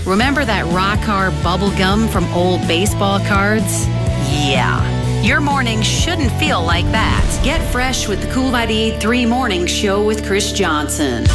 Remember that rock-hard bubble gum from old baseball cards? Yeah. Your morning shouldn't feel like that. Get fresh with the Cool 98.3 Morning Show with Chris Johnson.